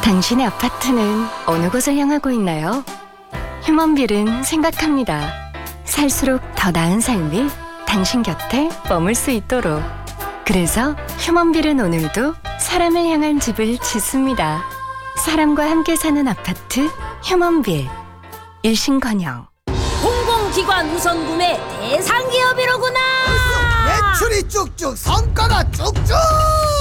당신의 아파트는 어느 곳을 향하고 있나요? 휴먼빌은 생각합니다. 살수록 더 나은 삶이 당신 곁에 머물 수 있도록. 그래서 휴먼빌은 오늘도 사람을 향한 집을 짓습니다. 사람과 함께 사는 아파트 휴먼빌. 일신건영. 공공기관 우선 구매 대상 기업이로구나. 매출이 쭉쭉, 성과가 쭉쭉.